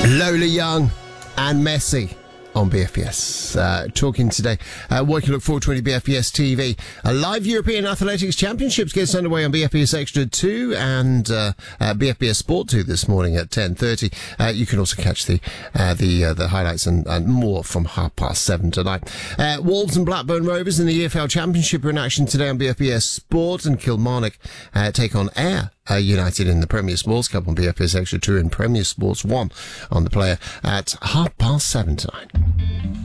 Lola Young and Messi on BFBS. Talking today, what you can look forward to on BFBS TV. A live European Athletics Championships gets underway on BFBS Extra 2 and BFBS Sport 2 this morning at 10:30. You can also catch the highlights and more from 7:30 tonight. Wolves and Blackburn Rovers in the EFL Championship are in action today on BFBS Sport, and Kilmarnock take on Ayr United in the Premier Sports Cup on BFBS Extra 2 and Premier Sports 1 on the player at 7:30 tonight.